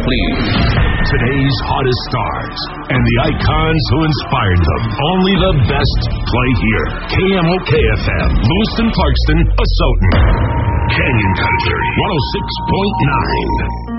please. Today's hottest stars and the icons who inspired them. Only the best play here. KMOK-FM, Lewiston, Clarkston, Asotin. Canyon Country 106.9.